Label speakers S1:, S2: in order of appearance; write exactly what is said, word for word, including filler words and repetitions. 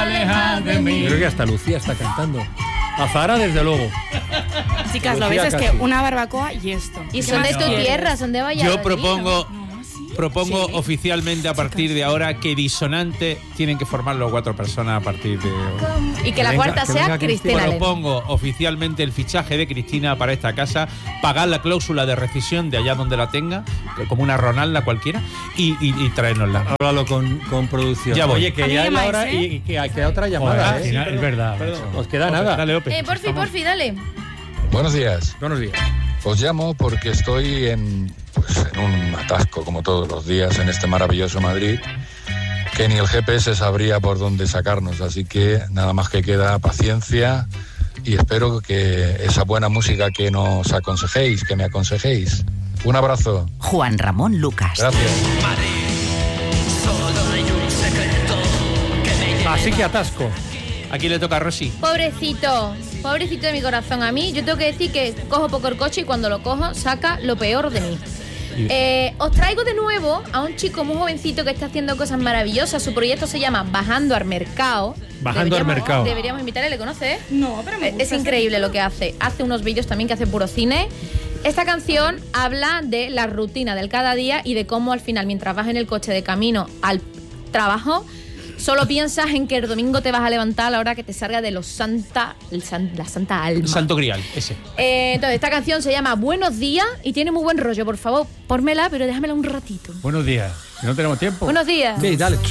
S1: alejas de mí.
S2: Yo creo que hasta Lucía está cantando. Azahara, desde luego.
S3: Chicas, lo
S2: Lucía
S3: veis, es
S2: casi.
S3: que una barbacoa y esto.
S4: Y son de tu tierra, son de Valladolid.
S5: Yo propongo, propongo
S3: Sí.
S5: oficialmente a partir de ahora que Disonante tienen que formarlo cuatro personas a partir de hoy.
S4: Y que la
S2: venga,
S4: cuarta
S2: que
S4: sea
S2: venga Cristina.
S4: Cristina Lema.
S5: Propongo oficialmente el fichaje de Cristina para esta casa, pagar la cláusula de rescisión de allá donde la tenga, como una Ronalda cualquiera, y, y, y traérnosla.
S2: Háblalo con, con producción.
S5: Ya voy.
S2: Oye, que
S3: A mí
S2: ya
S3: me
S2: es la
S3: llamáis,
S2: hora
S3: ¿eh?
S2: y, y que queda otra llamada.
S5: Joder,
S2: ¿eh?
S5: sí, es verdad.
S2: Os queda nada.
S5: Dale, Ope.
S4: Eh, porfi,
S5: Vamos.
S4: porfi, dale.
S6: Buenos días.
S2: Buenos días.
S6: Os llamo porque estoy en, pues, en un atasco, como todos los días, en este maravilloso Madrid, que ni el G P S sabría por dónde sacarnos. Así que nada más que queda paciencia y espero que esa buena música que nos aconsejéis, que me aconsejéis. Un abrazo.
S7: Juan Ramón Lucas.
S6: Gracias.
S2: Así que atasco.
S5: Aquí le toca a Rosy.
S4: Pobrecito, pobrecito de mi corazón. A mí, yo tengo que decir que cojo poco el coche y cuando lo cojo saca lo peor de mí. Eh, os traigo de nuevo a un chico muy jovencito que está haciendo cosas maravillosas. Su proyecto se llama Bajando al Mercado.
S2: Bajando al
S4: Deberíamos-
S2: Mercado.
S4: Deberíamos invitarle, ¿le conoces?
S3: No, pero me
S4: Es,
S3: gusta
S4: es
S3: ese
S4: increíble
S3: título.
S4: lo que hace. Hace unos vídeos también que hace puro cine. Esta canción habla de la rutina del cada día y de cómo al final, mientras vas en el coche de camino al trabajo, solo piensas en que el domingo te vas a levantar a la hora que te salga de los santa, el san- la santa alma.
S5: Santo Grial, ese.
S4: Eh, entonces, esta canción se llama Buenos Días y tiene muy buen rollo. Por favor, pórmela, pero déjamela un ratito.
S1: Buenos días. Si no tenemos tiempo.
S4: Buenos días.
S2: Sí, dale.